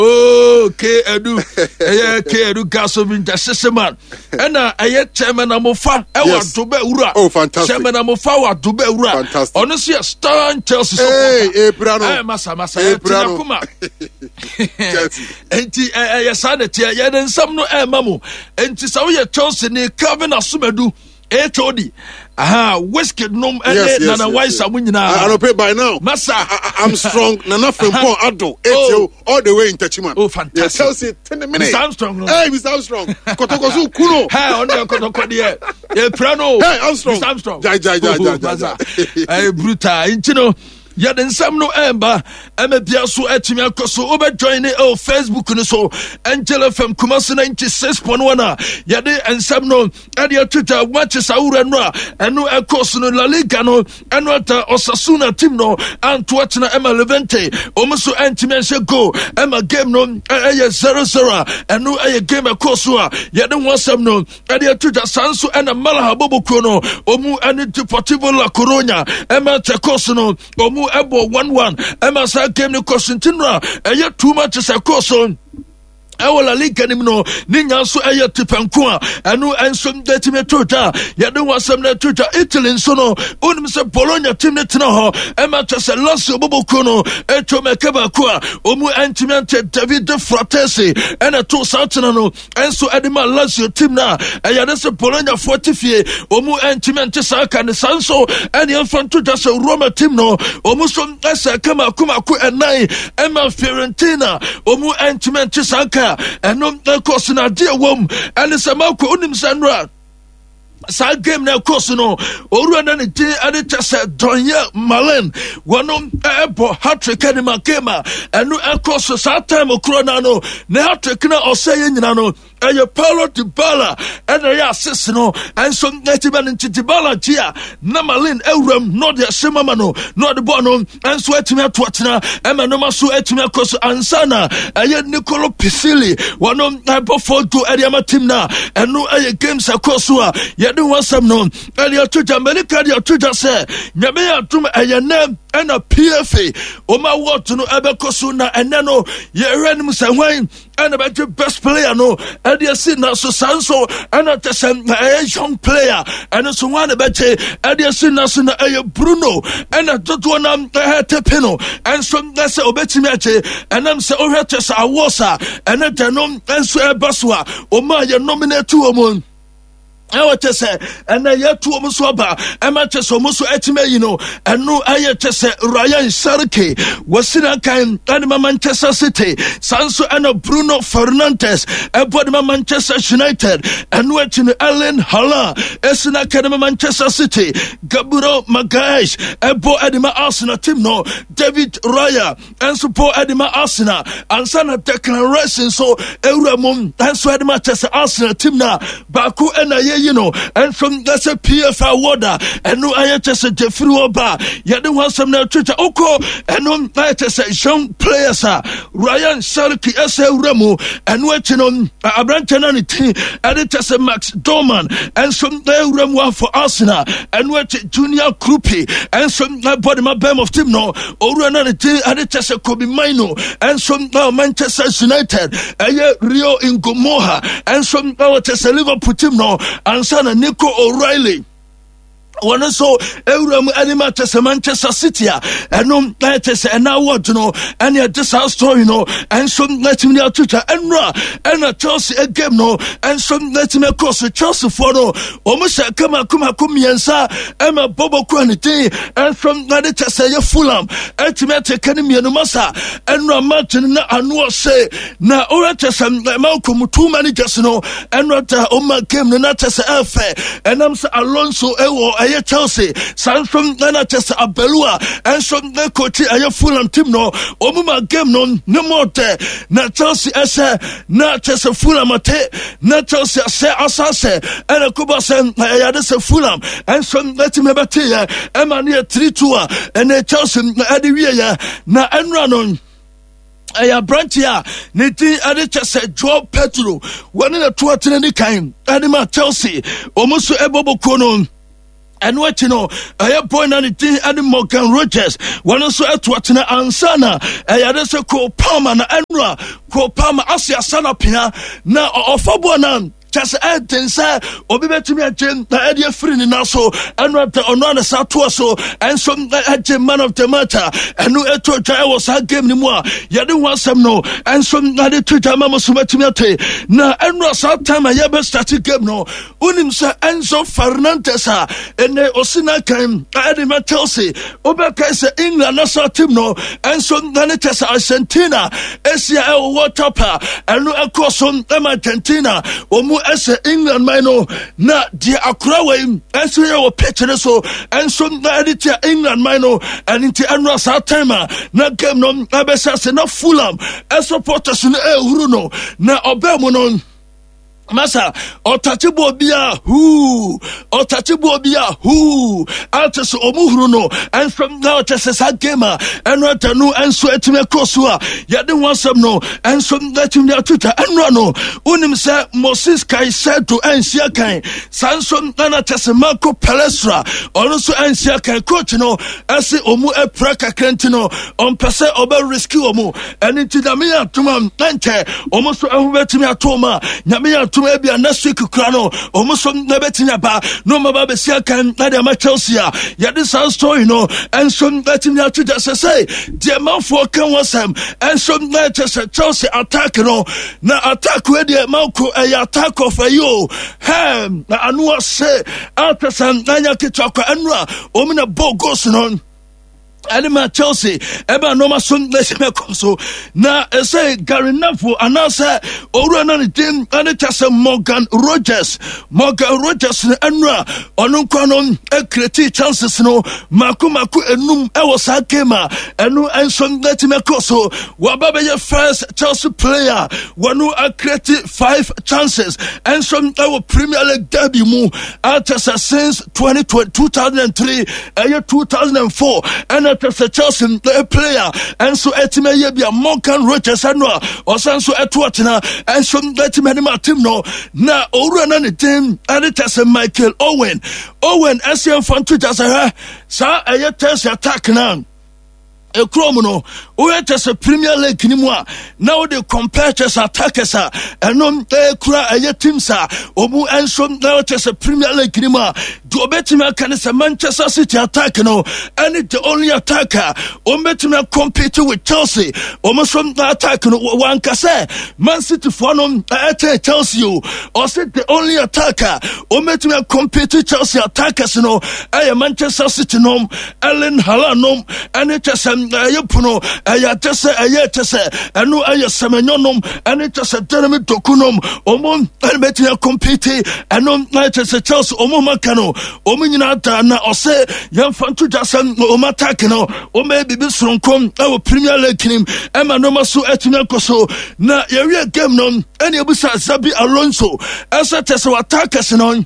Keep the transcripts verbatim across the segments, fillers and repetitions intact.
Okay, Edu. Eye K Edu Gasovinta Seseman. Ena eye chairman amofa e wa dobe ura. Oh, fantastic. Chairman amofa wa dobe ura. Fantastic. Honestly, a star Chelsea supporter. Hey, hey, Brano. Hey, masa masa. Hey, Brano. Chelsea. Enti eye sanete eye den sam no e mamu. Enti sa we Chelsea ni Calvin Asumedu. H O D. Aha, whiskey nom and yes, yes, Nana Wise Samunina. I don't pay by now. Massa, I'm strong. Nana from Port Ado, oh. all the way in Tachiman. Oh, fantastic. Yes, Chelsea, ten minutes. Mister Armstrong. No? Hey, Mister Armstrong. Kotokozu Kuno. Hey, on the Kotokodia. Hey, Prano. Hey, Armstrong. Mister Armstrong. Jai, jai, jai, jai, jai. Hey, Bruta. Intino. Ya den sam no emba emebia so etimi akoso obe join e o Facebook ni so Angela F M Kumasi ninety-six point one ya de ensam no e de Twitter matches awura no a eno akoso no La Liga no eno ata Osasuna team no anto atena Emma Levante omuso entimi ense go Emma game no e zero zero eno e game akoso a ya de wasam no e de Twitter sanso ena Malaha Boboko no omu ene Deportivo La Coruña Emma Tekoso no omu ebo one one Emma sa game ni Constantino eye too much is a course on Ewola Liga ni no ninya so eye tipanko a eno ensom detime tota ya de wasam na tota Italy so no onim se Bologna team ne tena ho Emma chese Lazio Boboko no eto mekeba ko a omu entiment David Fratesi ena to Santana no enso edema Lazio team na eye de se Bologna forty fie omu entiment sa kan sanso ene enfanto just Roma team no omu so esa kama kuma ku enai Emma Fiorentina omu entiment sa kan eno course na dia wom ene samako onim sanra sa game na course no oru na ne tin ade chese Donya Malen wono ebo hat-trick ni makema eno course sa time okro na no na hat-trick na oseye nyina no eye Paulo Dybala ene ya assist no enso netiba ne Dybala gia na Malen ewram no de semama no no de ball no enso etimi atotena ema no maso etimi akoso ansana eye Nicolo Pisili wono ebo foto ade ama team na eno eye games akoso a ye de wasam no ade atoja America de atoja se nyame ya tum eye na ena P F A o ma what no ebe koso na ene no ye hwenim se hwan ena be best player no ade si na so sanso ena tesem a young player ena so wan be che ade si na so na eye Bruno ena toto na he tepino enso ngase obetimi ache enam se ohwete sa awosa ena denom enso ebaswa o ma ye nominate o mon ewa chese ena yetu omuso aba ema chese omuso etime yi no eno aye chese Ryan Cherki wasina kan anima Manchester City sanso ena Bruno Fernandes ebo de Manchester United eno etine Erling Haaland esina kan Manchester City Gabriel Magalhaes ebo edima Arsenal team no David Raya enso po edima Arsenal ansana declaration so ewramum enso edima chese Arsenal team na baku ena ye you know, and from that's a P F A water, and no I just a Jeffrey Oba, yet the one some now Twitter, Oko, and no I just a young players, Ryan Cherki, S L Remo, and watching on a branch and anything, and it just a Max Dorman, and some there Remo for Arsenal, and watch Junior Krupi, and some body my bam of team no, or another thing, and it just a Kobe Mino, and some now Manchester United, and Rio in Gomoha, and some now just a Liverpool team no. Ansana Nico O'Reilly one so Euram Anima Tessa Manchester City and no Tessa and now what you know and ya this our story no and some let me out Twitter and ra and a Chelsea a game no and some let me across the Chelsea for no almost come come come yansa Emma Bobo Quanity and from the Tessa Fulham ultimate academy no massa and ra Martin and what say na ora Tessa Malcolm two managers no and not Oma game no not Tessa Elfe and I'm Alonso Ewo Chelsea, San from Nana Chester Abelua, and from the coach, I Fulham team no, Omuma game no, no more there. Na Chelsea, I say, na Chester Fulham, na Chelsea, I say, Asase, and a Kuba Sam, I had a Fulham, and from Latin Batia, Emma near three two, and a Chelsea, Adivia, na Enranon. Aya branchia niti ade chese Joao Pedro one in a two at any kind, Anima Chelsea, almost a bobo kono. and what you know, I appoint an and Morgan Rogers. One also at what na ansana. I had a co Palmer na Enra, co Palmer Asia Sanapina, na Ofabuanan. Just add tensa, obi betumi agem na ade afiri ni naso anu ata ono na sato so enso agem man of the matter anu eto twa was ha game ni mu a ye de wansam no enso na de twa ma so betumi ate na anu sa time ya be start game no unim sa Enzo Fernandez a ene osina kan ade ma Chelsea obi kai se England na so team no enso na ne tesa Argentina esia e water pa anu ekoso Argentina omu ese England mino na dia akura we enso ye wo picture so enso na edit England mino and into annual sa time na game no abesa se na Fulham e supporters no e huru no na obemu no Masa, otatibo bia who, otatibo bia who, altes omuhruno, and from now to sa gamer, and what a new and sweat to me crossua, yet the one some no, and some that in their Twitter, and rano, unim sa Moses Kai said to Ansiakai, Sanson Nanatas Marco Palestra, also Ansiakai coach no, as omu e praka crentino, on passe ober rescue omu, and into the mea to mam, Nante, almost over to me at Toma, Namia to maybe a next week crano, almost from Nebetina Ba, no Maba Siakan, Nadia Chelsea, yet this our story, no, and some letting me out to just say, dear man for can was him, and some letters at Chelsea attack, no, now attack where the Malco a attack of a yo, ham, I know say, after some Nanya Kitaka and Ra, Omina Bogos on. Anima Chelsea, Eba Noma Sun Lesemekoso. Na say Gary Neville and I say Orana team and it has a Morgan Rogers. Morgan Rogers Enra Onunkanon Ekreti chances no Makumaku enum Ewasa Kema Enu Enson Letimekoso. Wababe first Chelsea player Wanu Akreti five chances and some our Premier League debut mu Atasa since twenty twenty two thousand three and two thousand four and a Chelsea player, and so Etime Yabia Morgan Rogers and or Sanso Etwatina, and some Etime team no, na Oran and team, and it has a Michael Owen. Owen, S M from Twitter, sir, a yet test attack now. A chromono, who has a Premier League anymore. Now they compare chess attackers, and non they cry a yet team, sir, Obu and some now chess a Premier League anymore. Do Betima can is a Manchester City attacker, no, and it's the only attacker. Obetima competing with Chelsea, almost from the attack, one can say, Man City for them at Chelsea, or said the only attacker. Obetima competing Chelsea attackers, no, I am Manchester City, no, Ellen Halanom, and it is a Ayapuno, Ayatese, Ayatese, and no Aya Semenyonom, and it is a Jeremy Tokunom, Omon, and Betina competing, and no night as a Chelsea, Omomakano. Ominata na ose yan fantu jasan omatake no o maybe be sronkom our Premier League team ema no maso etime koso na yare game no ene obusa Xabi Alonso esa tese attackers no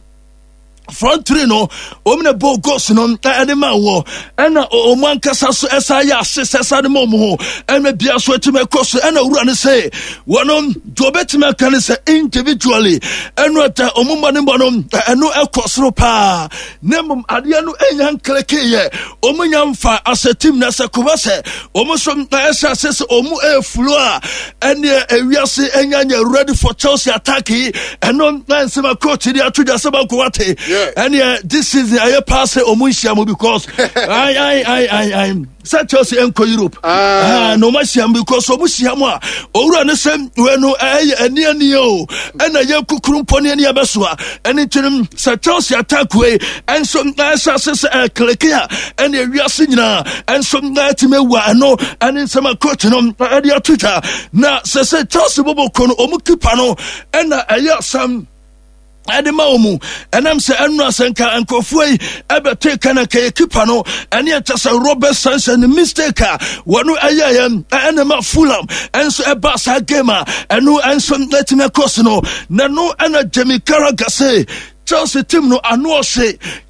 front three no omne ball goes no ene ma wo ena o man kasa so esa ya sesa de mom ho ene bia so etime koso ena wura ne say wono do betime kan say individually eno ata omumba ne bono eno ekosro pa nemum ade no enyan kleke ye omunya mfa as a team na se kuba se omusom na esa se omu e flow a ene ewiase enyan ready for Chelsea attack eno na nsema coach di atuja seba ko wate. And yeah, this is I pass omunshiamu because I I I I I'm such as Enko Europe. Ah, no mashiam because omushiamu a owura ne sem we no eh ani ani o and aye kukurumponi ani abeswa and it such as attack way and some nice as a click here and a wiase nyina and some that me wa no and in some coach no e dia Twitter na se se Chelsea bobo kono omu keeper no and aye some Adema omu, and I'm saying, I'm not saying, and Kofui, ever take an a keeper no, and yet just a Robert Sands and a mistaker, one who I am, and I'm a Fulham, and so a Bassa gamer, and no, and some letting a cosino, no, and a Jamie Carragher say, Chelsea team no, I know say,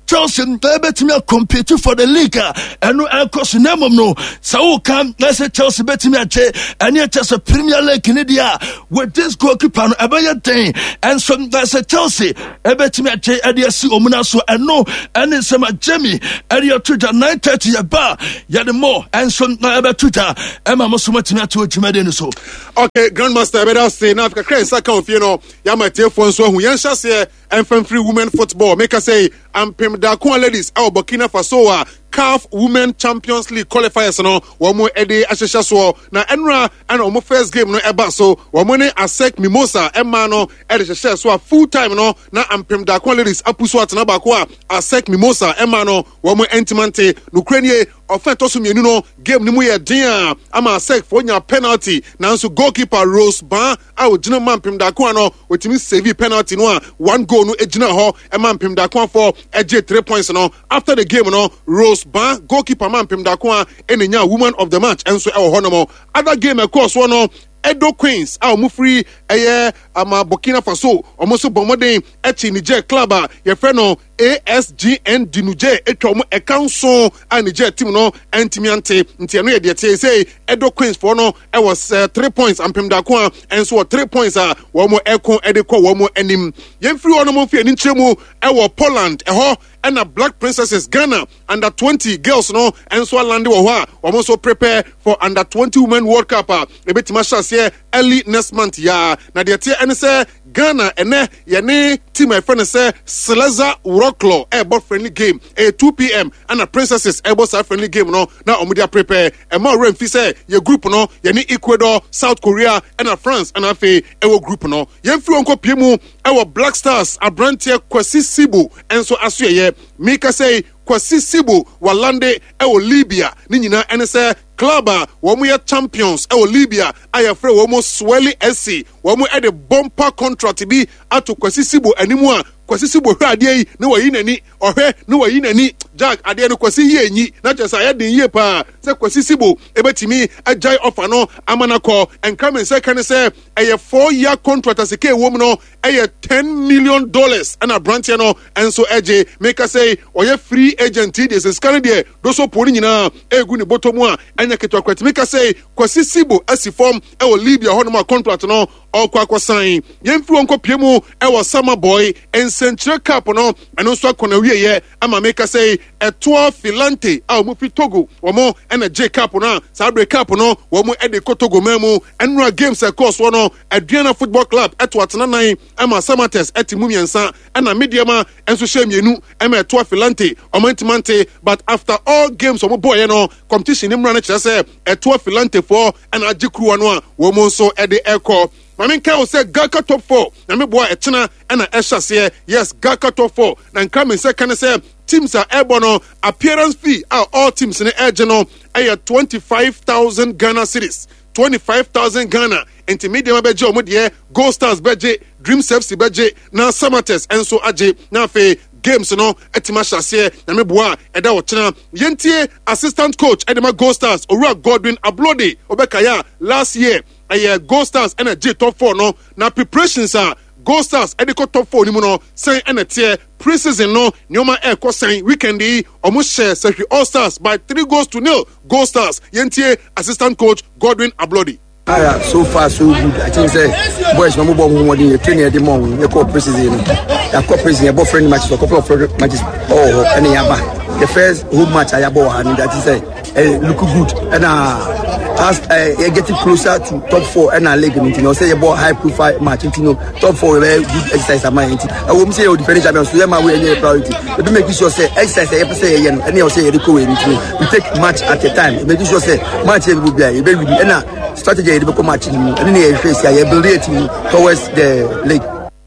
Chelsea betimi compete for the league and no ankos nemom no so come let's say Chelsea betimi ache and you just a Premier League in India with this goalkeeper no ebaya den and so let's say Chelsea betimi ache ade asi omuna so and no and some Jamie ade Twitter nine thirty ya ba ya the more and so na ebe Twitter e ma mo so matimi ato timade no so. Okay, Grandmaster better say na Africa Crane second you know ya matefo nso hu yan hyase and free women football make us say ampem da ko ladies au Burkina Faso a C A F Women Champions League qualifiers no womo ede ahyehye so na enra and omo first game no eba so womo ne Asec Mimosa emma no ede hyehye so a full time no na ampem da ko ladies apuso atena ba ko a Asec Mimosa emma no womo entimante no kranie offense so mienu no game ni mu ye den ama Asec for nya penalty nanso goalkeeper Rose Ban a ogina mampem da ko no otimi save penalty no a one goal no egina ho emma ampem da ko for eje three points no after the game no Rose Ban goalkeeper mampem da ko a enenya woman of the match enso e ho honomo other game of course one no Edo Queens a omo free eye ama Burkina Faso omo so bomoden echi Niger club a ye frɛ no A S G N di Niger etwa omo e council a Niger team no entimiante ntia no ye de tie say Edo Queens for no e was uh, three points ampem da ko a enso three points a wo mo eko e de ko wo mo anim ye free ono mo fi ani nkyeremu e wo Poland e ho and a Black Princesses Ghana under twenty girls no and so land wo ho a wo so prepare for under twenty women World Cup a e betima chance early next month ya na de tie ene say Ghana ene ye ne team e friend say Seleza Rocklo e bo friendly game e two p.m. and a Princesses e bo friendly game no na omudia prepare e ma rem fi say ye group no ye ne Ecuador, South Korea and a France and afi e wo group no ye mfi onko piemu e wo Black Stars Abrantie Kwasi Sibu enso aso ye Mika say Kwasi Sibu walande e wo Libya ni nyina ene say club a womo ye champions e wo Libya ayafre womo Swelly S C womo e de bumper contract bi ato Kwasi Sibu animu a Kwasi Sibu hwe ade yi ne wayi nani ohwe ne wayi nani Jack ade no Kwasi yi enyi na chesa ya den yie pa se Kwasi Sibu ebetimi ajai offer no amanako enkamen se kan se eye four year contract asike wom no eye ten million dollars and a branch no enso eje make us say oye free agent this is kind there do so poni nyina egu ni botomu a anya ketwa kwati make us say Kwasi Sibu asi form e wo Libya ho no contract no okwa akwasan yemfi wonko piemu e wo Summer Boy Central Cup no eno so akona wiye ama make us say Etoile Filante a omo fi Togo omo ena J Cup no Sabre Cup no omo e de Togo memu enra games e course no Aduana Football Club eto atena nan ama Samates etimu miensa ena mediama enso hye mienu ema Etoile Filante omo intimante but after all games omo boy no competition ni mra na kire say Etoile Filante for ena agikru no a omo so e de eko Mamin ka o say Gaka top four na me boy etena ena ehase yes Gaka top four na nka me say kan say teams are ebono appearance fee are all teams in the edge no ay twenty-five thousand Ghana cedis twenty-five thousand Ghana intermediate beje omo de Gold Stars beje Dream Safety beje na Samates enso aje na fe games no etima hyase na me boa eda wo chena yentie assistant coach edema Gold Stars Owura Godwin Ablode obekaya last year ay Gold Stars and a J top four no na preparations are Gold Stars ediko top four ni mu no sen and a tier pre-season no nyoma e ko sen weekend yi omo share Secretary All Stars by three goals to nil Gold Stars yentie assistant coach Godwin Ablode. Ah, so far so good. I think say boys no more more than training the morning. You call pre-season. You call pre-season. You bought friendly matches, a couple of friendly matches. Oh, and yaba. The first home match I bought, and that is say look good. And uh, as uh, you getting closer to top four, and I league, you know, say you bought high profile match. You know, top four very good exercise. Am I? I won't say you defend champions. So you my way any priority. But make sure say exercise. You say again, and you say you go in. We take match at a time. Make sure say match will be there. Very good. And strategy. The become match and then you face ya build it towards the league.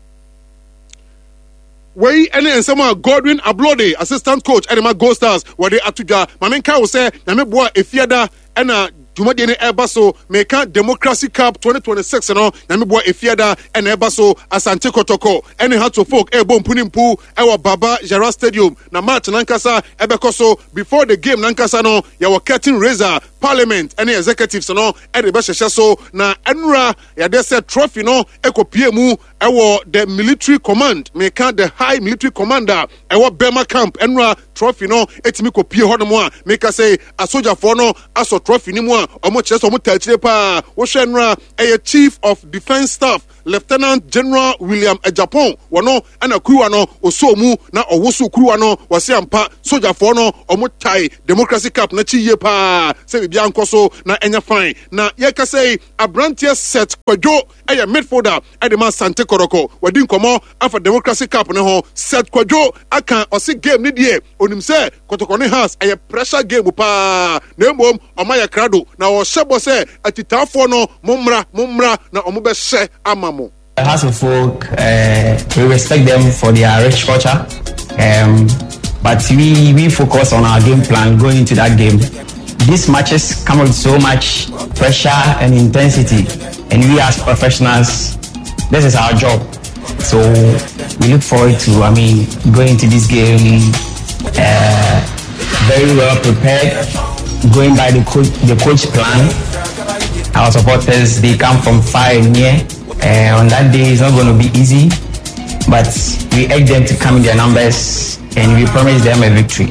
Wey ene ensema Godwin Ablode assistant coach Edema Gold Stars where they atuja mamenka wo say na me boa efiada ena Jumadi ne ebaso meka Democracy Cup twenty twenty-six no na me boa efiada ena ebaso Asante Kotoko ene Hearts of Folk ebo mpunimpu ewa Baba Jara Stadium na match nankasa ebekoso before the game nankasa no ya wa curtain raiser parliament and executives no e de be hyehye so na enura ya de say trophy no ekopie mu ewo the military command me can the high military commander ewo Bema camp enura trophy no etimi kopie ho no mu a make say a soldier for no aso trophy ni mu a omo kire so omo tachire pa wo hwe enura e chief of defense staff Lieutenant General William Ejapon wono ana kuruwa no osomu na owoso kuruwa no wase ampa soldier for no omo tai democracy cup na chi ye pa se bibia nkoso na enya fine na ye ka say abrantia set kwadwo eye midfielder e de man Sante Koroko wadi nkomo afa democracy cup ne ho set kwadwo aka osi game ni die onim se Kotoko ne has eye pressure game pa na emom omaya krado na wo hyebo se atitafo no momra momra na omo be hye amamo. House of Folk, uh, we respect them for their rich culture, um, but we, we focus on our game plan going into that game. These matches come with so much pressure and intensity, and we as professionals, this is our job. So we look forward to, I mean, going into this game uh, very well prepared, going by the coach, the coach plan. Our supporters, they come from far and near. Uh, on that day, it's not going to be easy, but we urge them to come in their numbers and we promise them a victory.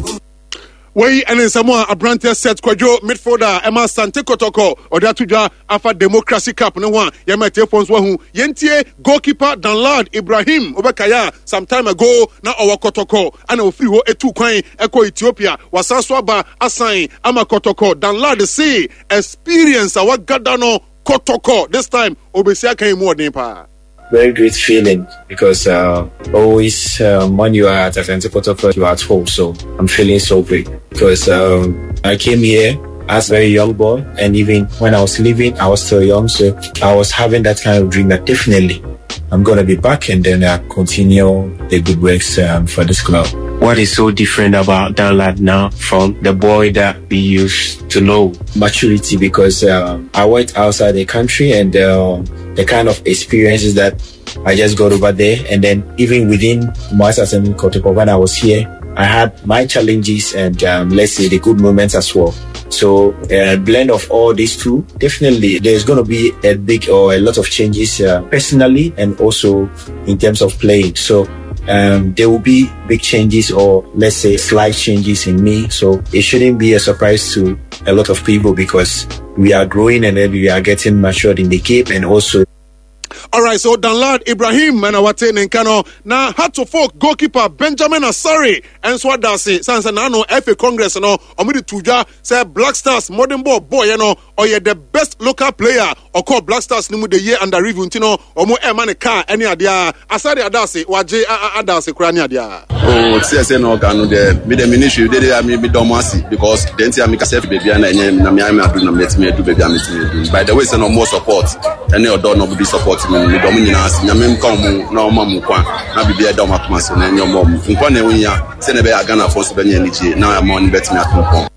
We and in Samoa Abrantia set Kwadwo midfielder Emma Sante Kotoko or that tuja afa democracy cup no one yema telephones wahu yentie goalkeeper Danlad Ibrahim obekaya some time ago na owa Kotoko ana ofiri ho etu kwan eko Ethiopia wasanso aba asan ama Kotoko Danlad see experience awa gada no Kotoko this time obesia kan mu odin pa. Very great feeling because uh, always um, when you are at Asante Kotoko, you are at home. So I'm feeling so great because um, I came here as a very young boy, and even when I was leaving, I was still young. So I was having that kind of dream that definitely I'm going to be back and then uh, continue the good works um, for this club. What is so different about Danlad now from the boy that we used to know? Maturity, because uh, I went outside the country and uh, the kind of experiences that I just got over there. And then even within Asante Kotoko, when I was here, I had my challenges and um, let's say the good moments as well. So a blend of all these two, definitely there's going to be a big or a lot of changes uh, personally and also in terms of playing. So um, there will be big changes or let's say slight changes in me. So it shouldn't be a surprise to a lot of people because we are growing and then we are getting matured in the game and also. All right, so Danlad Ibrahim and awate nenkano na Hearts of Folk goalkeeper Benjamin Asare and so dase sansa na no F A Congress no omudi tuja say Black Stars modern ball boy you know or you the best local player or call Black Stars nimu the year under review ntino omo e man car any adia Asare adase waje adase kura ni adia. Oh, C S N no kanu de me the ministry dey dey me don masi because the entire make self baby na enye na me am adu na met me do baby am me. By the way say no more support any other no be support me me do me nyina as nyame nka mu na oma mu kwa na bibia da oma kuma so na enye mo mu nkwa na ewinya se na be Ghana for so be nya niche na am on bet me aton.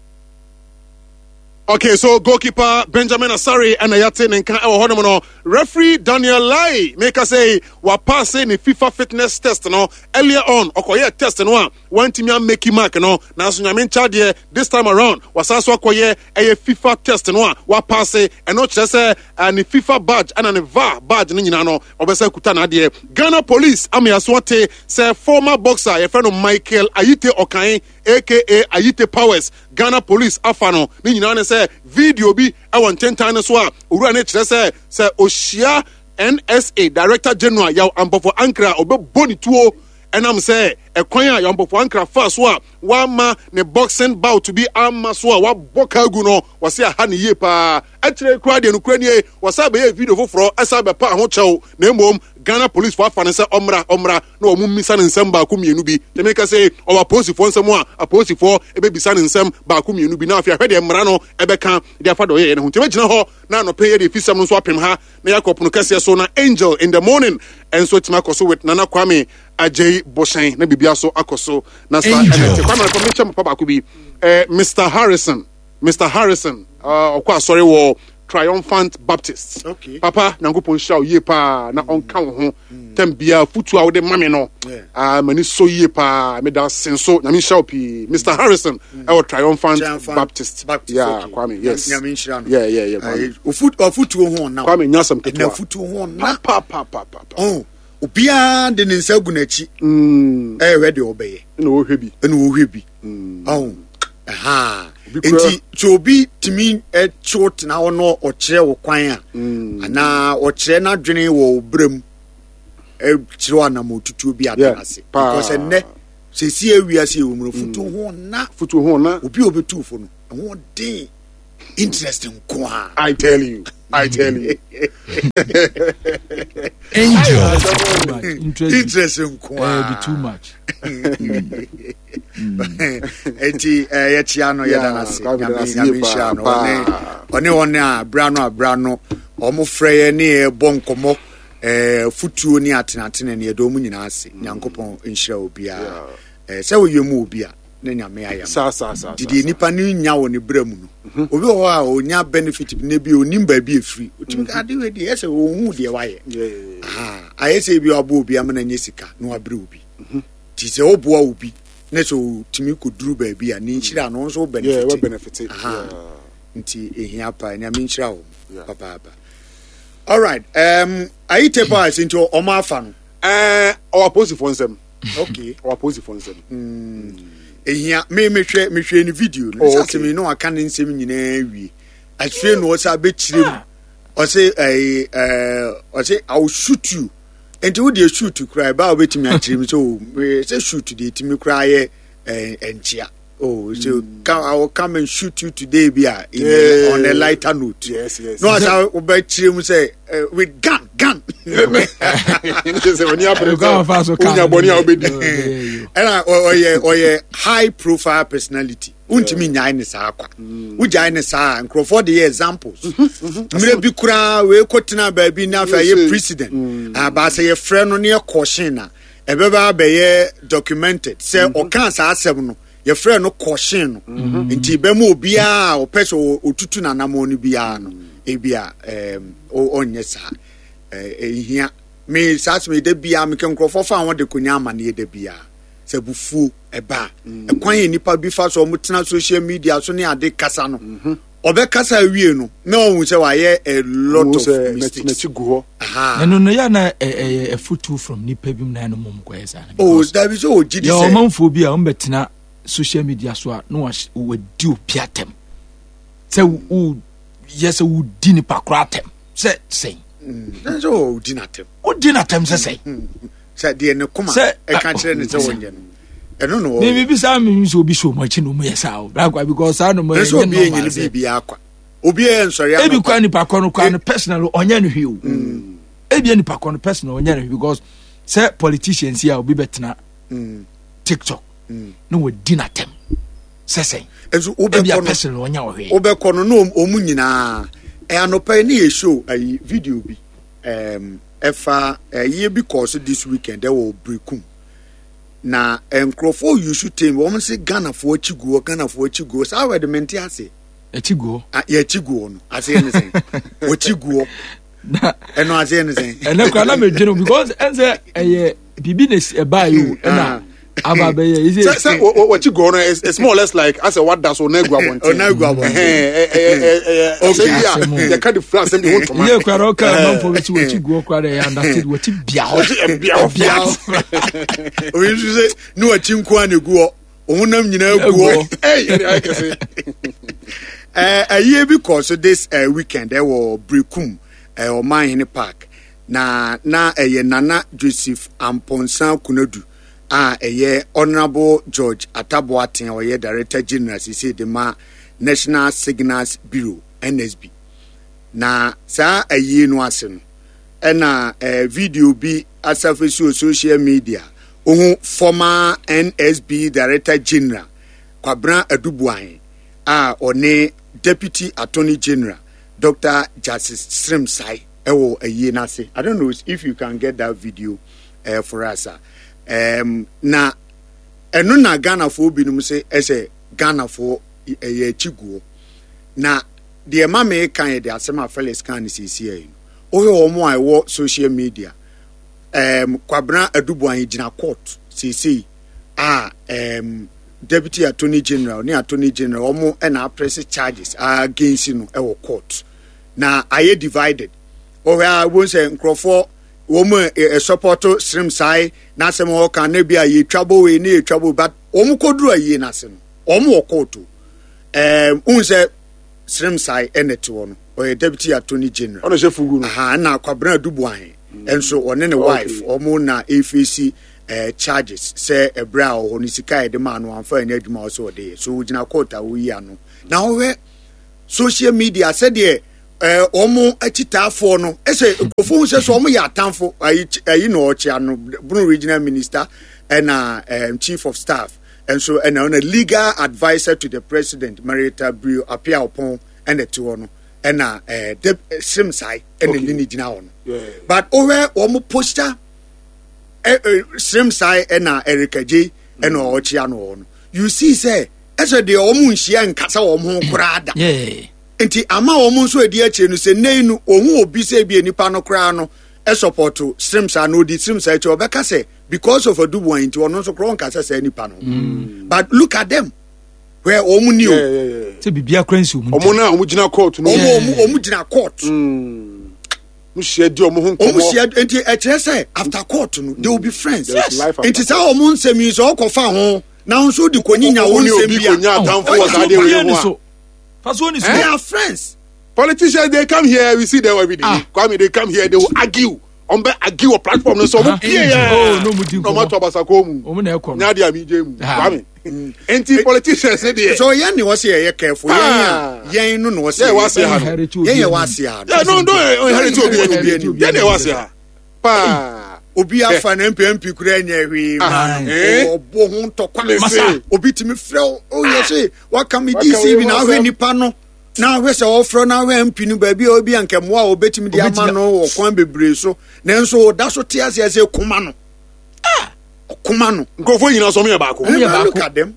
Okay, so goalkeeper Benjamin Asare and Ayate Nenka ewo hono no referee Daniel Lai make us say wa pass ni FIFA fitness test no earlier on okoye test no a one team make mark no na so nyame ncha de this time around wasanso okoye eye FIFA test no a wa pass e no kire say ni FIFA badge and ni V A R badge ni nyina no obesa kuta na de Ghana police amayaso wote say former boxer ye friend of Michael Ayite Okan aka Ayite Powers Ghana police afano ni nyina ne say video bi I want ten times so a owura ne kire say say oshia N S A Director General yaw ambofo Ankara obeboni tuo enam say ekwan a yaw ambofo Ankara fa so a wa ma ne boxing bout to be amma so a wa bokagu no wase aha ne ye pa akire kura de no kura nie wasa be video foforo asa be pa ho chew na emom Ghana police for afane say omra omra na omu misa ne nsem ba ko mienu bi te make say our police for nsem a a police for ebe bisa ne nsem ba ko mienu bi na afia hwede mra no ebe kan de afa do ye ne ho te megina ho na no pay de fisem no so apem ha na yakop no kase so na Angel in the morning and so tima koso with Nana Kwame Ajay Boshen na bibia so akoso na sa elete kwa na information papa ko bi eh Mister Harrison Mister Harrison uh okwa sorry wo Triumphant Baptist. Okay. Papa, Nangupon show ye pa na on count Tembia futu out the mammy no. Ah, mani so ye pa me da senso. Nami show pi Mister Harrison, our Triumphant Baptist. Baptist. Yeah, Kwame. Yes. Yeah, yeah, yeah. Kwame. O foot or foot to one now. Kwame nyasam ketwa. Na foot to one. Pa pa pa pa pa. Oh. Obia de nsa gu nachi. Mm. Eh ready obeye. Na wo hwebi. Na wo hwebi. Mm. Oh. Aha. Enti chobi timi e chot na ono o kire wo kwan a. Ana o kire na dwene wo brem. E kire wa na motutu bi adanase. Because enne se si ewia se wo futu ho na futu ho na obi obetu fo no. Ho den interesting kwa. I tell you. I tell you. Angel. Interesting kwa. Uh, be too much. Enti eh ya chiano ya danase. Nyame chiano one one one a brano a brano omo freye ne e bon komo eh futuo ni atenatene ne do mu nyina ase. Nyankopon nhira obia. Eh se wo yemu obia ne nyame ayam. Sa sa sa. Didi nipa ni nya wo ne bramu no. Obi ho a onya benefit ne bi onim ba bi efiri. Otimi ka de we de ese wo hu de waye. Ah, ayese bi obo obi amana nyesika no abre obi. Ti se oboa obi ne so timi ko duru ba bi a ni nhira no so benefit. Yeah, we benefit. Yeah. Nti ehia pa nya me nhira wo. Papa papa. All right. Um ayite pa into omo afa no. Eh, our pose for nsem. Okay. Our pose for nsem. Mm. Ehia me me hwe me hwe ni video no oh, okay. Me no aka ne nsem nyina wi ahwe no osa be kirem o say eh eh o say I will shoot you and you dey shoot to cry ba obetimi akirem so we say shoot dey timi cry eh enchia oh so mm. come, I will come and shoot you today bia yeah. On a lighter note. Yes, yes. No as I obetimi say uh, with gun gun say when you are go fast unya boni obedi and oye oye high profile personality untimi nyae ne saa kwa ujae ne saa nkrofo de examples mire bi kura we kotena ba bi na fa ye president aba say ye friend no ne caution na ebeba be ye documented say o kan saa asem no ye friend no caution no nti be mu obia o peso otutu na namo no bia no ebia em onye saa ehia me sas me de bia me kan krofo fa won de konya amane de bia se bufu eba ekwan nipa bi fa so mutena social media so ne ade kasa no obe kasa wie no na ohun se wa ye a lot of mistakes aha no no ya na a photo from nipa bi na no mom kwa esa oh that is oh gidi say ya omanfo bi a on betena social media so a no wa di opiatem se u yes u di ni pakratem se say mm so di natem o di natem se say say de ne kuma e kan kire ne se wonje no eno no me bi sa me so bi so mo chi no mo yesa o bra kwa because I no mo so bi enyi bi bi akwa obi e nsori am e bi kwa ni pakọ no kwa no personal onya no hwi o e bi ni pakọ no personal onya no hwi because say politicians here obi betena TikTok no we di natem se say enso obi ko personal onya o hwi obi ko no no omu nyina e anopa ni e show ayi video bi um efa ye because this weekend there will breakum na enkrofo you should tell me woman say Ghana for chiguo Ghana for chiguo sa we de menti ase e chiguo ah ye chiguo no ase anything o chiguo na eno ase anything eno kwa na me dweno because enze eh bibiness e buy you na ababe is it say what you go on it's more or less like as a what does on egwa want on egwa want eh eh eh okay the kind of France dem want to man yeah kwa roka man for which what you go kwa dey understand what you bia bia bia o you say no what you kwa na guo ohunam nyina guo eh I can say eh a year because this uh, weekend there were Brekum eh o man park na na eh Nana Joseph Amponsan Kunadu ah eye Honorable George Ataboaten oye Director General C de ma National Signals Bureau N S B na sa ayi no ase no e na eh, video bi asafesu social media ohun former N S B Director General Kwabran Adubuan ah one Deputy Attorney General Doctor Justice Srimsai ewo ayi na se I don't know if you can get that video uh, for us uh. Um, na eno na Ghana for binum say ese Ghana for eye chiguo na the mama kan de asema Felix kan ni sisi ayi o ye omo a wo social media um Kwabena Adubuan gina court sisi ah um Deputy Attorney General ni Attorney General omo e na press charges against no e wo court na aye divided o where won say nkrofo woman a support stream side na sem o kan na bia ye trouble we ni trouble but omo koduru aye na sem omo court um un say stream side enet one or Deputy Attorney General ono she fugu no aha na Kwabena Adubuan enso one ne wife omo na A F C Uh, charges say a brow on Isikai the man one for an edge so day so we na quota we are no now we social media said there uh omo atita for no e say phone say so omo ya tanfo ayi no ochia no Bruno regional minister and uh um, chief of staff and so and a legal advisor to the president Marita Brio appear upon and the two no and uh the sim side and the lineage now but over omo poster Srim Sai ena Erika J ena Ochiano no. You see say ese de omu nhia nkasa omu krada. Yeah. Enti ama omu nso edi ache no se nei no ohu obi se bi enipa no kra no e support Srim Sai no di Srim Sai che obeka say because of Adubuan enti ono nso kro nkasa say enipa no. But look at them where omu ni o. Se bibia kransi omu. Omu na omu gina court no. Omu omu omu gina court. Mushia di omo ho nkomo omushia enti e kire say after court no they will be friends enti say omo nsemi so okofa ho na nso di konyinya wo nsemi bia konya atamfo wa ka de we ho faso ni so they are friends politicians they come here we see them every day ah. Kwame they come here they will argue on be argue on platform no so mo pie ya oh no mu di no matter basako mu omo na ekọ nya dia mi je mu Kwame enti politicians say there so yen ni wo say ye careful yen yen no no say yeah wa say ha yen ye wa say ha yeah no no inherit obi obi yen wa say ha pa obi afa na M P kura nya hwi obo ho ntokwa masa obi timi frɛ o ye say wa kam D C bi na hwe nipa no na hwe se ofro na hwe M P no ba bi obi ankemo a obetimi di ama no okwan bebre so na nso da so te ase ase kuma no ah kuma no nkofo nyina so me ba ko me ba ko dem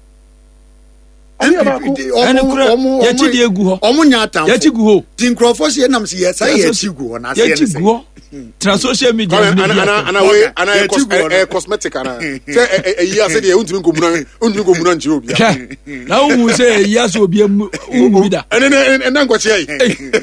ene kura ya chi di egu ho omo nya atam ya chi gu ho ti nkrofo se nam se yes ya chi gu ho na se ya chi gu ho tra social media ana ana ana we ana cosmetic ana se e ya se de untimi nkomuna untimi nkomuna nchi obi na wu se ya so obi wu bida ene ene ene nkwachi ai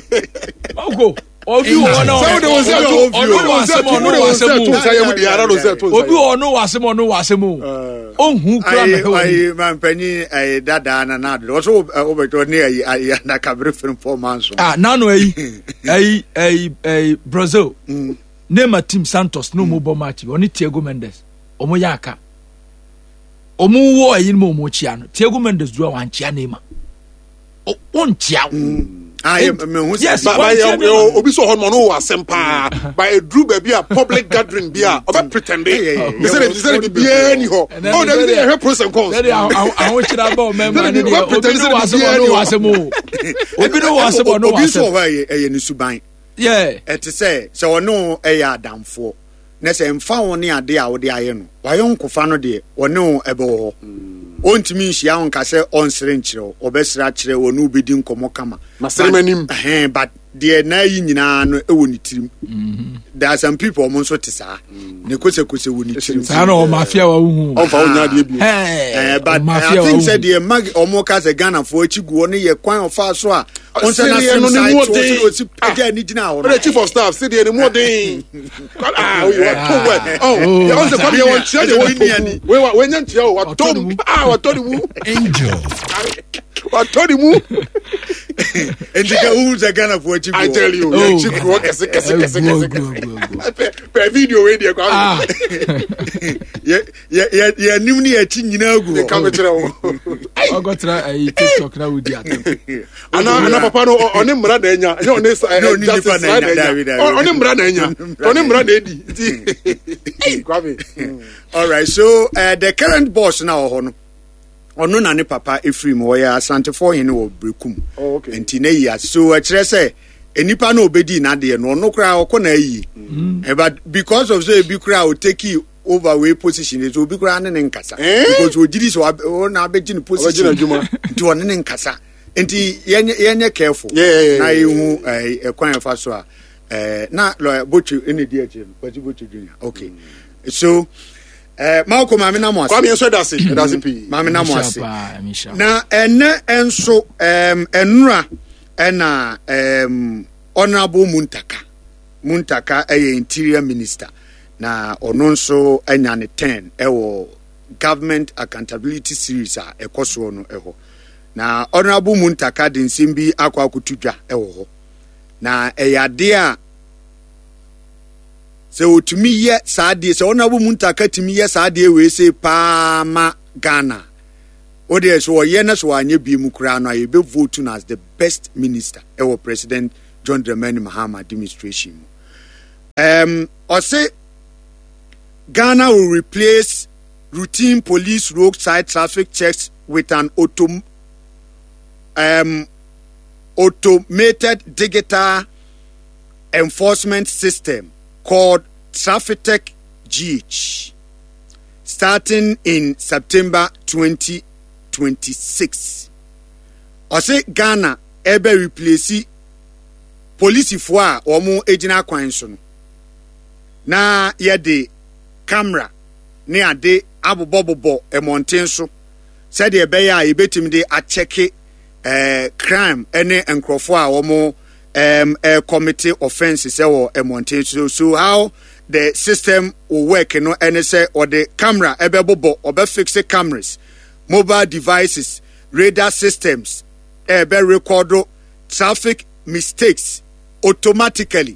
ogo obi ono so de won se ono wasem ono wasem say mu de ara no se to obi ono wasem ono wasem ohun kura na he ai man pani ai dada na na do so obeto ne ai na kabre film four months ah na no ai ai ai ai Brazil Neymar Team Santos no mo bo match oni Thiago Mendes omo yaka omo wo ai ni mo mo chia no Thiago Mendes do wan chia Neymar o on chia I me who yes by obi so hormone no asempa by a drew baby a public gathering bia oba pretend they say they say the bia ni ho oh they dey help pros and cons they I want you about member ni obi no wasemo no wasemo obi no wasemo no wasemo obi so wa e ni suban yeah et say so ono e ya adamfo na say mfa won ne ade a wo de aye no wa yon kofa no de ono ebe wo ontimi nhia on ka se onsere nkyerɛ obɛsra kyerɛ wonu obedi nkomo kama maseremanim eh but de na yi nyina no ɛwɔ ni tirim there are some people omo nso te saa ne kose kose wɔ ni tirim saa na o mafia wa hu on fa onya de bi eh but I think said the mag omo ka se Ghana for achigu ne ye kwan ofa so a on say na no ne mo de o si pega ni gina ho the chief of staff say the mo de ah we were too well oh you want to come here one share the one we we nya ntia o wa tom ah wa tori mu angel wa tori mu endika u za Ghana for achigu I tell you you chiku kese kese kese kese per video we dey kwa ye ye ye nim ni achi nyina agu dey come kire wo I got try TikTok na we dey atem ana ana papa no oni mra na enya enya oni justice na enya oni mra na enya oni mra na edi Kwame all right so uh, the current boss now ho no ono na ne papa Efrim wo ya Asante for him wo Brekum enti na yi so a kire say enipa na obedi na de no no kra okọ na yi but because of say bi kra o take you over way position so bi kra ne nkasa because o jiri so o na abeji ne position nti o ne nkasa Enti yenye yenye careful. Na you eh kwan fa so a eh na lawyer Bochu any D H M, but Bochu Junior. Okay. So eh Malcolm Amina Mwase. Kwame enso da se, da se pi. Amina Mwase. Na ene enso em enura ena em Honorable Muntaka. Muntaka eye interior minister. Na ono nso anya ne ten ewo government accountability series a ekoso no eho. Na Honorable Muntaka de nsimbi akwa akutudwa ewo ho. Na eyade a se otumi ye saade se Honorable Muntaka tumi ye saade we se pa ma Ghana. Ode so ye na so anye bi mu kura no ayebe vote as the best minister ewo President John Dramani Mahama administration. Um ose Ghana will replace routine police roadside traffic checks with an autom um automated digital enforcement system called Traffic G H starting in September twenty twenty-six. Ose Ghana ebe replace police fo a omo ejina kwan so no na yede camera ne ade abobobobo emonten so said e be ya ebetim de a check eh crime ene enkrofo a omo um a committee offenses e wo emonten so so how the system will work no ene say or the camera ebe bobo obe fix cameras mobile devices radar systems ebe record traffic mistakes automatically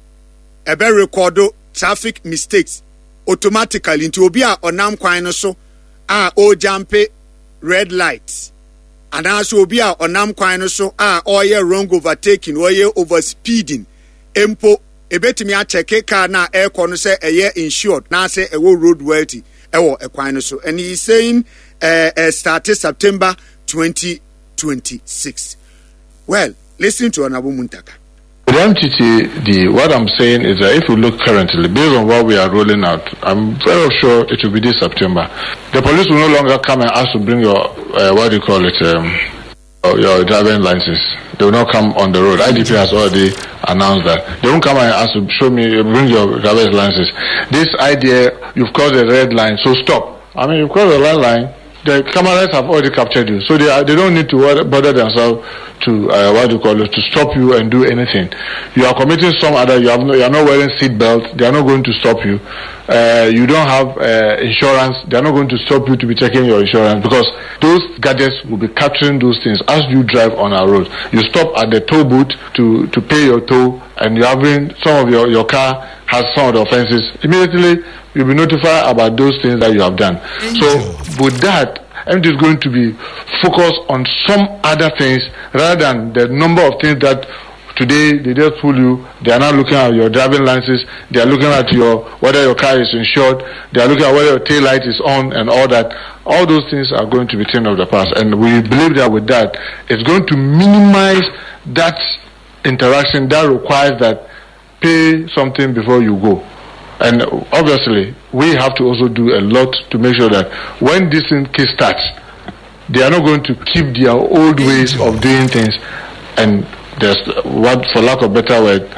ebe record traffic mistakes automatically into obi a onam kwan no so a o jampe red light and also obi a onam kwan no so a oye wrong overtaking oye overspeeding empo ebetimi a check car na air no say eye insured na say ewo road wealthy ewo ekwan no so and he is saying uh, uh, started September twenty twenty-six. Well, listen to Honorable Muntaka. The M T T, the, what I'm saying is that if you look currently, based on what we are rolling out, I'm very sure it will be this September. The police will no longer come and ask to bring your, uh, what do you call it, um, your driving license. They will not come on the road. I D P has already announced that. They won't come and ask to show me, bring your driver's license. This idea, you've crossed the red line, so stop. I mean, you've crossed the red line. The cameras have already captured you, so they are, they don't need to bother themselves to uh, what do you call it, to stop you and do anything. You are committing some other. You have no, you are not wearing seat belt. They are not going to stop you. Uh, you don't have uh, insurance. They are not going to stop you to be checking your insurance because those gadgets will be capturing those things as you drive on our road. You stop at the toll booth to to pay your toll, and you having some of your your car has some of the offenses. Immediately you'll be notified about those things that you have done. So with that, M T is going to be focused on some other things rather than the number of things that today they just pull you. They are not looking at your driving license. They are looking at your whether your car is insured. They are looking at whether your tail light is on and all that. All those things are going to be things of the past. And we believe that with that, it's going to minimize that interaction that requires that pay something before you go. And obviously, we have to also do a lot to make sure that when this case starts, they are not going to keep their old ways of doing things. And there's, what, for lack of better word,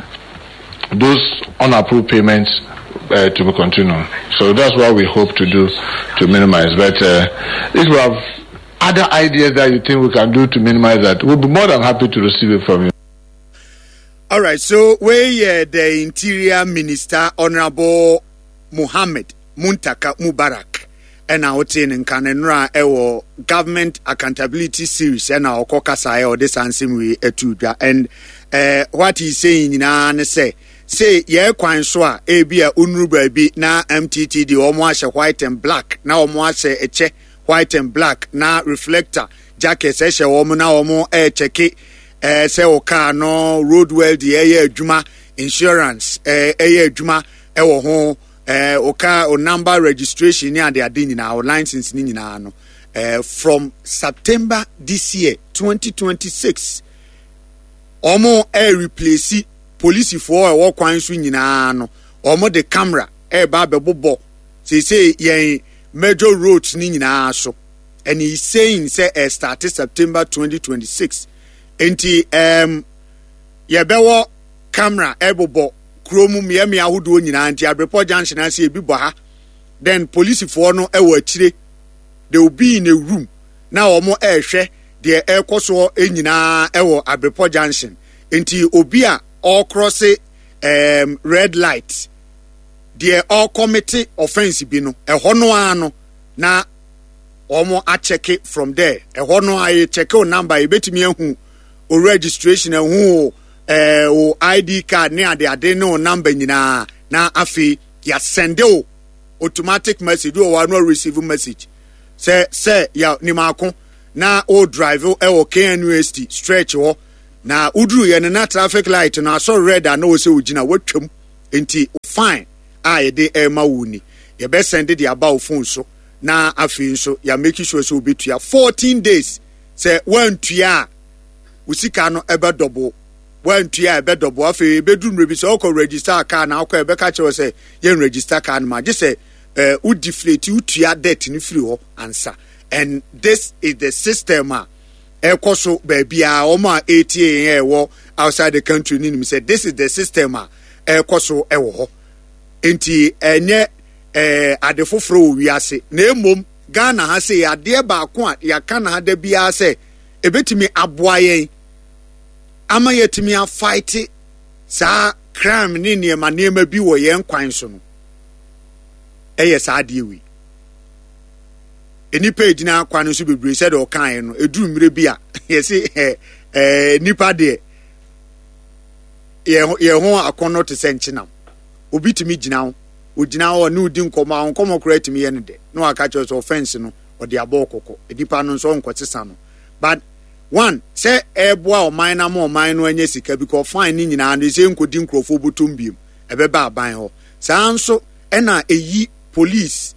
those unapproved payments uh, to be continued. So that's what we hope to do to minimize. But uh, if you have other ideas that you think we can do to minimize that, we'll be more than happy to receive it from you. All right, so we uh, the Interior Minister Honorable Muhammad Muntaka Mubarak and our team in Kanenra ewo Government Accountability Series and our kokasa or this answer we etuda and uh, what he's saying na ne say say ye kwan so a e bia unru baabi na M T T di omo ahye white and black na omo ahye eche white and black na reflector jacket ehye omo na omo e cheke eh say o car no roadwell di eye adwuma insurance eh eye adwuma e wo ho eh o car o number registration ni ade ade nyina o license ni nyina no eh from September this year twenty twenty-six omo e replace police for e wo kwan so nyina no omo the camera e ba bebobo say say yen major roads ni nyina so and he's saying say uh, started September twenty twenty-six. Enti um yebewo camera ebobo kromu miami ahodo nyina anti Abreport Junction ase ebi bo ha. Then police for no ewo akire. They will be in a room. Now omo ehwe de ekoso enyina ewo Abreport Junction. Enti obi a all cross um red light. The all committee offense bi no ehɔ no ano na omo a check it from there. Ehɔ no a check o number e betimi ehu o registration ehu eh o I D card ne ade ade no number nyina na afi ya send o automatic message o wa no receive message say say ya ni maako na o drive o e o K N U S T stretch ho na uduru ye na traffic light na so red na o se ogina watwam enti fine a ye de e ma wuni ye be send the about phone so na afi so ya make sure so obetua fourteen days say one tua usika no ebe double one tua ebe double afi be dum rebi so ko register car na ko ebe ka che say ye register car na ma je say uh u deflate u tua debt ni free ho answer. And this is the system ah ekoso baby a omo A T A wo outside the country ni me say this is the system ah ekoso ewo ho enti enye eh adefofro wi ase na emom Ghana ha say ade ba ko a ya kana ha da bia say ebetimi aboa yen ama yetimi a fight sa crime ni ne ma ne ma bi wo yen kwan so no eye sa ade wi eni page na kwan so bebre said o kan no eduru mire bi a yesi eh eh nipa de ye ye ho akono te senchina obi timi gina ho ogina ho na udi nkoma nkoma kora timi ye ne de no aka cho so offense no o de abokoko edipa no so nkotesa no but one say eboa o man na mo man no anya sika because fine ni nyina no say nkodi nkrofo botom biem ebeba aban ho sanso ena eyi police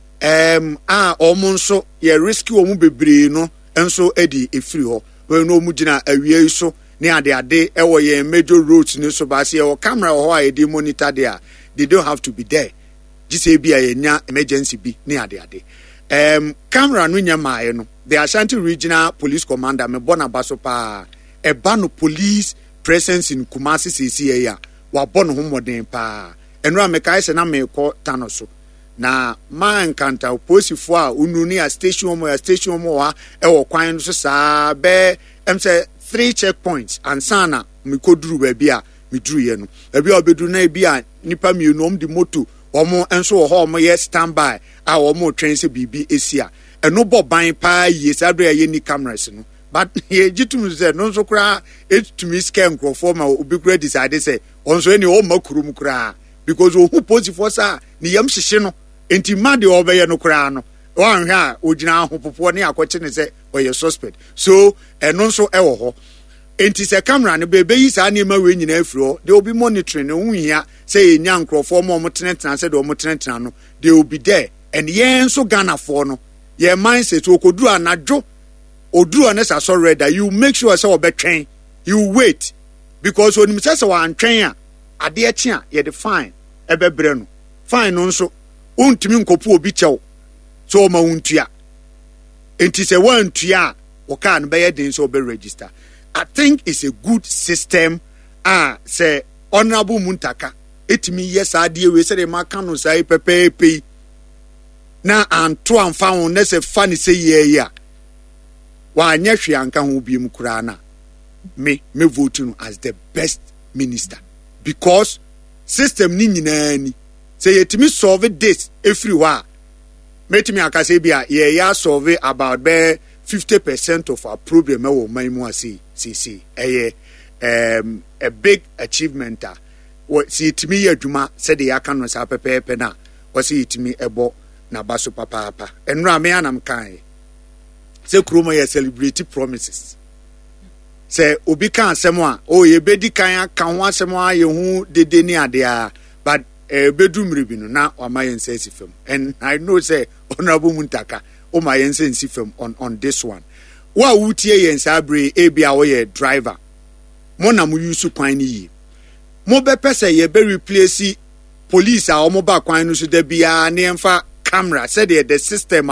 um a omunso ye risky omu bebre no enso edi efiri ho we no mu gina awie so ne ade ade ewo ye major roads ni so ba se e camera ho a edi monitor there they don't have to be there gise bi a nya emergency bi ne ade ade um camera no nya maaye no the Ashanti Regional Police Commander me bona baso pa e ba no police presence in Kumasi C C A ya wa bono ho moden pa enro ameka ise na me ko tano so na man kanta oposifo a ununi a station mo a station mo wa e wo kwan so saa be em say three checkpoints ansana me koduru ba bia me duru ye no ba bia obeduru na bia nipa mi no om di moto omo enso wo ho omo ye standby a omo train se bibi esia eno bo ban pa ye sabre ye ni cameras no but ye jitum ze no so kra etumi scan crofo ma obi kra decide say onso eni o makurum kra because who posifo sa ni yam hyehye no enti ma de obeye no kra no wan hwa ogina hopopo ne akoche ne se oye suspect so eno nso ewo ho enti se camera ne bebe yi sa ne ma we nyina afiro they will be monitoring no hia say enya nkrofo mo mo tenetena se de mo tenetena no they will be there and yen so Ghana for no ye mindset okoduru anadwo oduru an sa so ready you make sure say obetwen you wait because when me say wa antwen a ade echi a ye define ebebre no fine no nso untimi nkopu obi chew so ma untua enti se wantua o kan be ye den so be register. I think it's a good system ah say honorable Muntaka etimi yes ade we say ma kan no sai pepepe na anto amfa ho na se fa ne se ye ya wa anya hwe anka ho bi mu kura na me me vote no as the best minister because system ni nyina ni say yetimi solve this every wa metimi aka say bia ye ya solve about be fifty percent of our problem e wo man mu asi see eh um a big achievement ah what see yetimi ye adwuma say the aka no sa pepepe na o say yetimi ebo na baso papa papa enra me anam kan say kromo ye celebrate promises say obi kan asem a o ye bedi kan aka ho asem a ye hu dede ni ade a but e bedu mribi no na o ma yen say sifem and I know say honorable Muntaka o ma yen say sifem on on this one wa wutie yen sabre e bia wo ye driver mo na mo use kwan ni yi mo be pese ye be replace police a o mo ba kwan no so da bia na emfa camera said the system a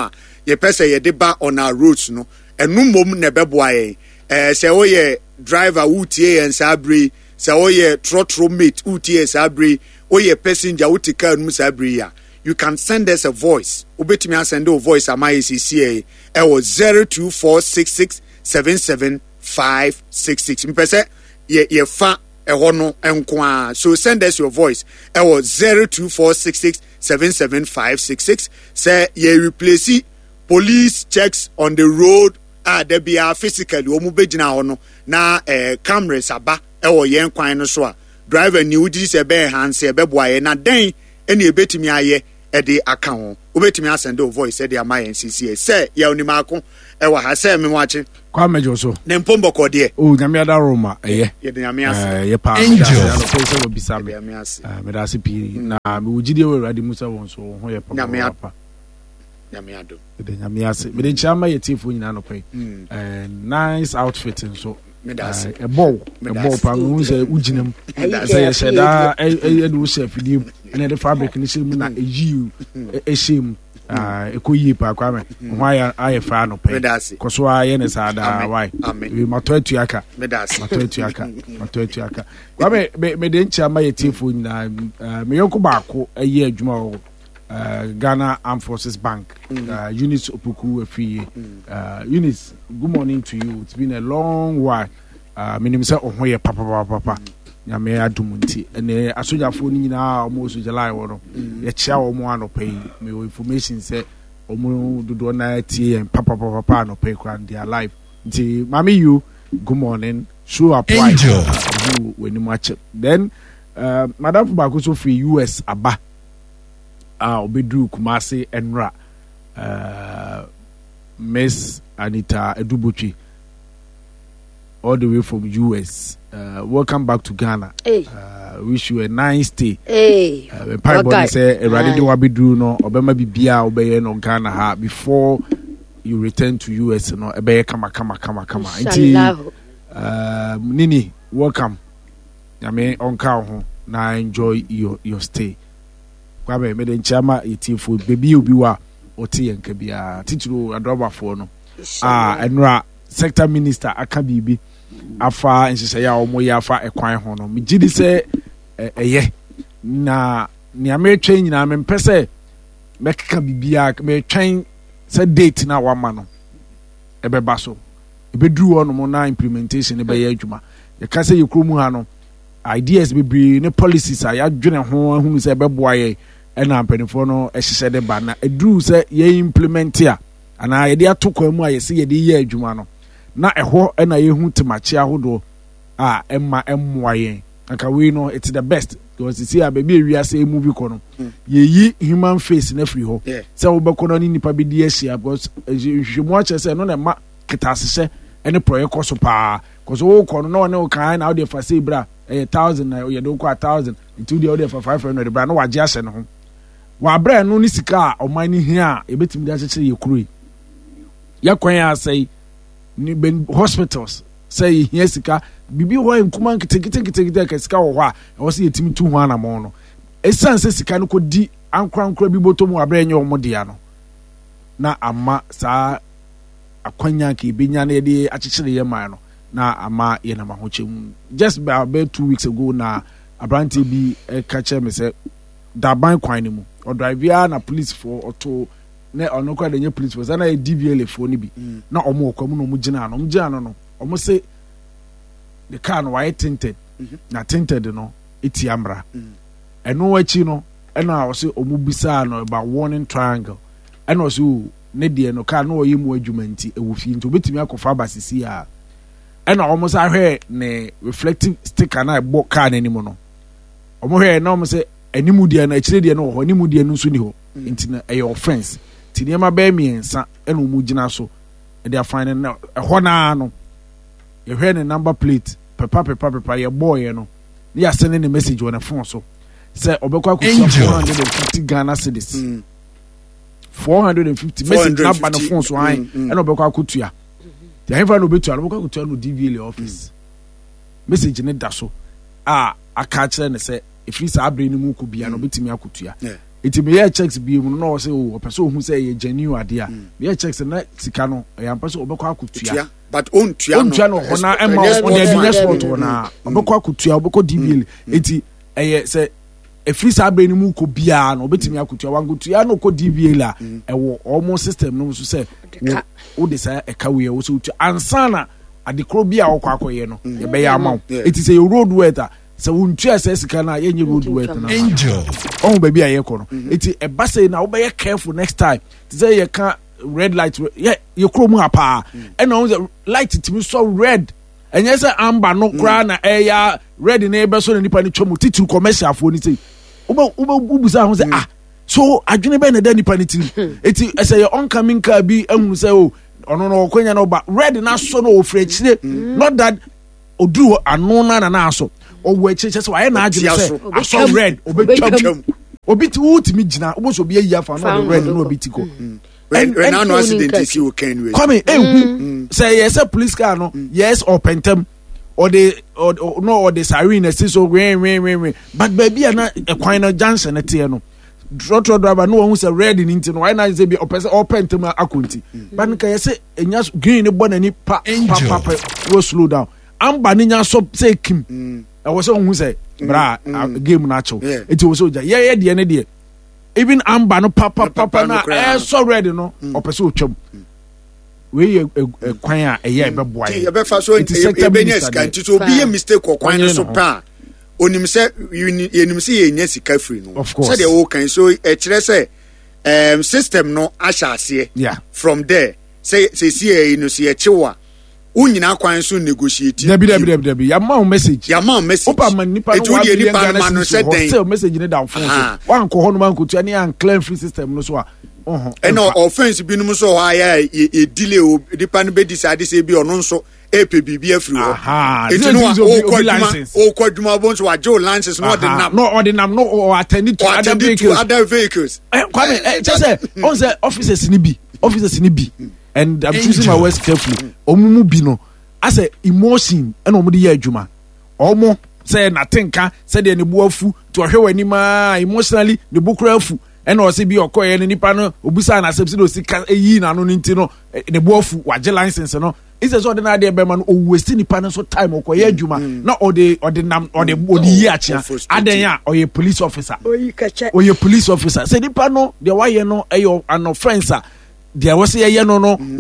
ye pese ye de ba on our roads no enu mom na beboa yen eh se wo ye driver utie yen sabri se wo ye trotro mate utie sabri wo ye passenger utika nu sabri ya you can send us a voice obetimi send a voice am I C C A e was zero two four six six seven seven five six six me pese ye ye fa e hono enko a so send us your voice e was zero two four six six seven seven five six six say ye replace police checks on the road ah there be a physically o mu begina hono na eh cameras aba e wo yen kwan no so a driver ni udi se be hands e be boa ye na den ene ebetimi aye e de aka ho obetimi asend o voice e de am I C C A say ye onimako e wa ha say me wache kwa mejo so ne mpombo ko de o nyame ada roma eye ye de nyame ase eh ye pa angel ya no pese wo bisa me nyame ase eh me da se pi na me wugide we rade musa won so ho ye pa nyame apa nyame ado de nyame ase me de chama ye tifo nyina no pe eh nice outfit so me da ase e ball e ball pa me hu say uginam say ye sheda e e do chef di na de fabric ni shemu na e yi e shemu ah ekoyi pa kwa me ho ya aye fa no pe koso aye ne sada why we matoatu aka matoatu aka matoatu aka kwa me me de ncha ma ye tifo nyina me yonko baako ayi adwuma wo Ghana Armed Forces Bank uh, Eunice Opoku Efie uh, Eunice, good morning to you. It's been a long while. uh, minim say ohwo ye papa papa papa nyame adumunti ene asojafo ni nyina almost July wo ye chia wo mo anopai me information say omo dodo na tie en papa papa papa anopai kwan their life nti mami you good morning show up why you when you match then uh, madam Bakuso free U S aba ah obedru Kumasi enra uh, Miss Anita Edubutwi all the way from U S. Uh, welcome back to Ghana. Hey. Uh, wish you a nice day. Hey. Uh, Pai Boni say erade de wabedru no obema bibia obeye no Ghana ha before you return to U S no ebeye kama kama kama kama. Inshallah. Uh, Nini, welcome. Yame onka ho na enjoy your your stay. Kwabe me de nchama itifo baby obi wa oti yenka bia titiro adroba fo no. Ah enra sector minister aka bibi afa nsese ya omo ya afa ekwan ho no megidi se eye na nia me twen nyina me mpese mekeka bibia me twen se date na wa ma no ebeba so ebedru ho no mo na implementation ebe ya adwuma ye ka se yekromu ha no ideas bibiri ne policies a ya dwene ho ahunu se ebeboa ye ena ampanifo no ehye de ba na edru se ye implement ya ana ye de atokwa mu a ye se ye de ye adwuma no na eho na yehu temachi ahodo a emma emmoa yen aka we no it's the best because you see a baby area say movie kono ye yi human face na free ho say wo bekono ni nipa bi di ahia because hwemu ache say no na ma kitasese ene project koso pa because wo kono no ne wo kan na wo de fa say bra eh thousand na ye do ko a thousand into the order for five hundred bra no waje ahye no ho wa bra no ni sika o man ni hia e betimi da chechire ye kuro ya kwan ya say ni ben hospitals say yesika bibi ho enkuma nkitekite nkitekite ka sika wo ho a wo se yetimi tu ho ana mo no esanse sika no ko di ankrankra bi botomu abranye wo modia no na ama sa akwanya ka ibenya na de achichire ye man no na ama ye na mahochemu just about two weeks ago na abranti bi e ka che me se da ban kwan ni mu o drive ya na police for auto na ono kwa denye police force na e D V L fo ni bi na omo okwa mu no mu gina no mu gina no no omo say the car no why tinted na tinted no eti amra eno achi no ena o say omo bisa no about warning triangle ena o say ne de no car no oyemu adwumanti ewo fi nti obetimi akofa basisi a ena omo say hwe ne reflective sticker na e bo car na nimu no omo hwe na omo say animu de na akire de no ho animu de no nso ni ho nti na e offense ti niema ba miensa ena omu gina so e dey find na ho na no ye hwe ne number plate pepa pepa pepa ye boy no ya send ne message on the phone so say obekwa ku four hundred fifty Ghana cedis mm. four hundred fifty message number no phone so an ena obekwa ku tua ya hefa no betua obekwa ku tua no D V L office mm. message ne da so ah aka kire ne say if you say abre ni mu ku bia no betimi akutua iti me ye checks bi mu no say o person who say ye genuine ade a me ye checks na sika no e am person obekọ akutua but on tua no on tua no hona e ma on the business sport hona obekọ akutua obekọ D B L iti eye say e free sabre ni mu ko bia no obetimi akutua wangutua no ko D B L a e wo almost system no so say wo de say e kawe wo so ansana adekro bia wo kwa akoye no ye be ya amaw iti say road weather so wuntua say sika na ye nye road weather na angel on baby aye ko no iti e ba say na wo be careful next time to say ye can red light yeah ye kro mu apa e na on light timi so red enye say amber no kra na e ya red na e be so na nipa ni twom titu commercial fo ni say uba uba ubusa ho say ah so adwene be na da nipa ni tiri eti e say oncoming car bi ehunu say o ono no okwanya no ba red na so no ofrechire not that oduru anu na na na so owo echiche say why na adwene say aso red obetwam obiti wutimi gina obo so bi ayi afa no red no obiti ko when when no accident is you can we come eh say yes a police car no yes or pentem or the or no or the siren so wen wen wen but baby na ekwan no junction na tie no trotro driver no who say red in into no why na say be opese or pentem akonti but nka yes enya green bo na ni pa pa pa go slow down amba ni nya so say kim e wo say who say bra game na cho it was so yeah yeah de ne de even amba no papa papa na eh so ready no opese otwam we ye kwan a eye be boa ye be fa so e be nya sika nti so be mistake kwan no so pa onim se yenim se ye nya sika free no so de wo kan so e kire se um system no ahase yeah from there say say see no see e chiwa unyina kwan so negotiate dabi dabi dabi dabi ya ma message ya ma message opa man nipa no wa nipa no man no say den say message ni down phone so wan ko hono man ko tu ani an claim free system no so a uh and no offense bi no so ha ya e delay o nipa no be decide say bi ono nso e pe bibia free o eti no o ko dwuma o ko dwuma bon so wa jo license no the nam no the nam no o attend to other vehicles other vehicles kwame eh just say on say officers ni bi officers ni bi and I'm choosing my words carefully. Omumu bino as a emotion and omu di adwuma. Omo say na tenka say de ne boafu to hwe wani ma emotionally the bukra fu and o say bi okoye ne nipa no obusa na asem se do sika eyi na no nti no ne boafu waje license no is so ordinary de be man o waste nipa no so time okoye adwuma na o de o de nam o de o di yi achia aden ya o ye police officer o ye police officer say nipa no de wa ye no e yo an offense there was a no no